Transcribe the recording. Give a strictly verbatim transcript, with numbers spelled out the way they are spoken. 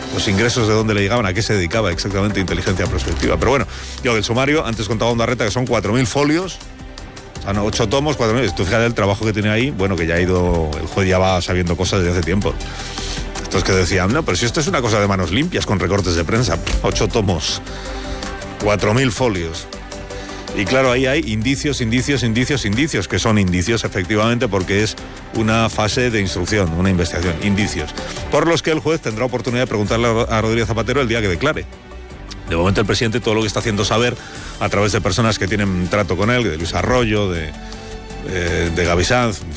los ingresos de dónde le llegaban, a qué se dedicaba exactamente Inteligencia Prospectiva. Pero bueno, yo del sumario, antes contaba Ondarreta que son cuatro mil folios, o sea, no, ocho tomos, cuatro mil. Tú fíjate el trabajo que tiene ahí, bueno, que ya ha ido, el juez ya va sabiendo cosas desde hace tiempo. Estos que decían, no, pero si esto es una cosa de manos limpias con recortes de prensa, ocho tomos, cuatro mil folios. Y claro, ahí hay indicios, indicios, indicios, indicios, que son indicios efectivamente porque es una fase de instrucción, una investigación, indicios, por los que el juez tendrá oportunidad de preguntarle a Rodríguez Zapatero el día que declare. De momento el presidente todo lo que está haciendo saber a través de personas que tienen trato con él, de Luis Arroyo, de, de, de Gavi Sanz,